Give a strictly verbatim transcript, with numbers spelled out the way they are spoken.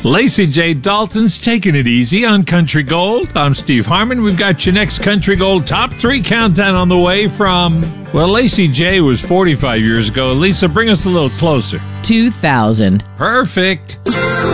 Lacey J. Dalton's taking it easy on Country Gold. I'm Steve Harmon. We've got your next Country Gold top three countdown on the way from, well, Lacey J. was forty-five years ago. Lisa, bring us a little closer. two thousand. Perfect.